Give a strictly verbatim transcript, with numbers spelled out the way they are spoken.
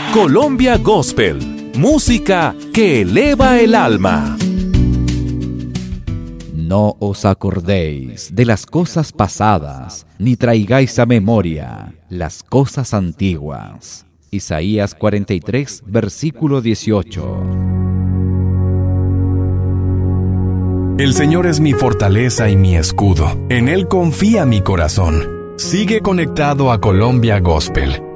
Colombia Gospel, música que eleva el alma. No os acordéis de las cosas pasadas, ni traigáis a memoria las cosas antiguas. Isaías cuarenta y tres, versículo dieciocho. El Señor es mi fortaleza y mi escudo. En Él confía mi corazón. Sigue conectado a Colombia Gospel